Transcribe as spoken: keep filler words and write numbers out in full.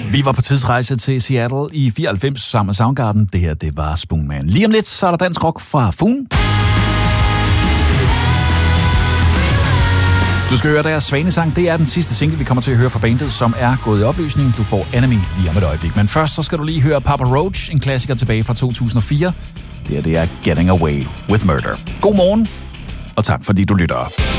Vi var på tidsrejse til Seattle i fireoghalvfems sammen med Soundgarden. Det her, det var Spoon Man. Lige om lidt, så er der dansk rock fra Fun. Du skal høre deres Svanesang. Det er den sidste single, vi kommer til at høre fra bandet, som er gået i opløsning. Du får Enemy lige om et øjeblik. Men først så skal du lige høre Papa Roach, en klassiker tilbage fra to tusind og fire. Det her, det er Getting Away with Murder. God morgen, og tak fordi du lytter.